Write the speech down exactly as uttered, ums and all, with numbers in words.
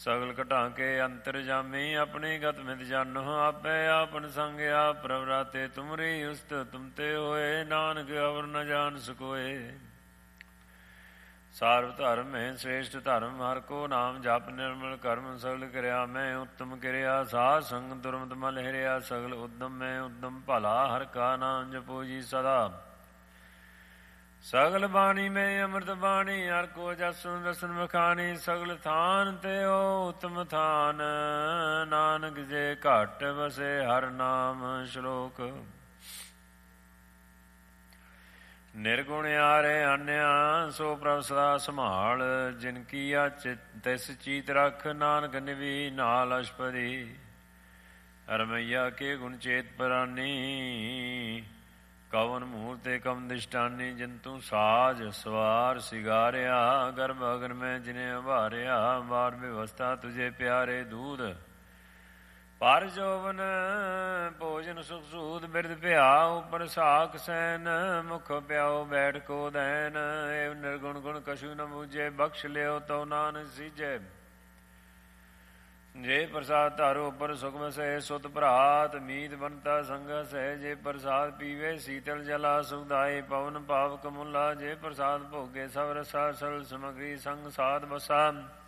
ਸਗਲ ਘਟਾ ਕੇ ਅੰਤਰ ਜਾਮੀ ਆਪਣੀ ਗਤ ਮਿਤ ਜਾਨੋ ਆਪੇ ਆਪਨ ਸੰਗ ਆਪ ਪ੍ਰਵਰਾਤੇ ਤੁਮਰੀ ਉਸਤ ਤੁਮ ਤੇ ਹੋਏ ਨਾਨਕ ਅਵਰ ਨ ਜਾਣ ਸਕੋਏ। ਸਾਰਵ ਧਰਮ ਹੈ ਸ੍ਰੇਸ਼ਟ ਧਰਮ ਹਰ ਕੋ ਨਾਮ ਜਪ ਨਿਰਮਲ ਕਰਮ ਸਗਲ ਕਿਰਿਆ ਮੈਂ ਉੱਤਮ ਕਿਰਿਆ ਸਾਧ ਸੰਗ ਦੁਰਮਤ ਮਲ ਹਿਰਿਆ ਸਗਲ ਉਦਮ ਮੈਂ ਉਦਮ ਭਲਾ ਹਰ ਕਾ ਨਾਮ ਜਪੋ ਜੀ ਸਦਾ। ਸਗਲ ਬਾਣੀ ਮੈਂ ਅੰਮ੍ਰਿਤ ਬਾਣੀ ਹਰ ਕੋ ਜਸੁ ਦਸਨ ਵਖਾਣੀ ਸਗਲ ਥਾਨ ਤੇ ਓ ਉਤਮ ਥਾਨ ਨਾਨਕ ਜੇ ਘਟ ਵਸੇ ਹਰ ਨਾਮ ਸ਼ਲੋਕ। ਨਿਰਗੁਣ ਆਰੇ ਆਨਿਆ ਸੋ ਪ੍ਰਭ ਸਦਾ ਸੰਭਾਲ ਜਿਨ ਕੀਆ ਤਿਸ ਚੀਤ ਰਖ ਨਾਨਕ ਨਿਵੀ ਨਾਲ ਅਸ਼ਪਦੀ। ਰਮਈਆ ਕੇ ਗੁਣ ਚੇਤ ਪਰਾਨੀ ਕਵਨ ਮੂਰਤੇ ਕਮ ਦਿਸ਼ਟਾਨੀ ਜਿਨ ਤੂੰ ਸਾਜ ਸਵਾਰ ਸਿਗਾਰਿਆ ਗਰਭ ਅਗਨ ਮੈਂ ਜਿਨੇ ਉਭਾਰਿਆ ਵਾਰ ਵਿਵਸਥਾ ਤੁਝੇ ਪਿਆਰੇ ਦੂਧ ਪਰ ਜੋਵਨ ਭੋਜਨ ਸੁਖ ਸੂਦ ਬਿਰਦ ਭਿਆ ਉਪਰ ਸਾਖ ਸੈਨ ਮੁਖ ਪਿਆਓ ਬੈਠ ਕੋ ਦੈਨ ਏਵ ਨਿਰਗੁਣ ਗੁਣ ਕਛੂ ਨ ਬੂਝੇ ਬਖਸ਼ ਲਿਓ ਤੋ ਨਾਨਕ ਸੀਜੈ। ਜੇ ਪ੍ਰਸਾਦ ਧਾਰੋ ਉਪਰ ਸੁਖ ਵਸੈ ਸੁਤ ਭਰਾਤ ਮੀਤ ਬੰਤਾ ਸੰਗ ਸਹਿ ਜੇ ਪ੍ਰਸਾਦ ਪੀਵੇ ਸੀਤਲ ਜਲਾ ਸੁਖਦਾਈ ਪਵਨ ਪਾਵਕ ਮੁਲਾ ਜੇ ਪ੍ਰਸਾਦ ਭੋਗੇ ਸਭ ਰਸਾ ਸਲ ਸਮਗਰੀ ਸੰਗ ਸਾਧ ਬਸਾ।